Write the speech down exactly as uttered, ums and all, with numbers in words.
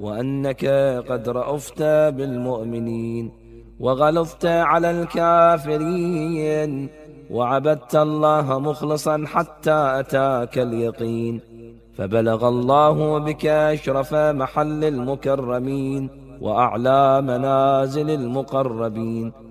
وأنك قد رأفت بالمؤمنين وغلظت على الكافرين، وعبدت الله مخلصا حتى أتاك اليقين، فبلغ الله بك أشرف محل المكرمين وأعلى منازل المقربين،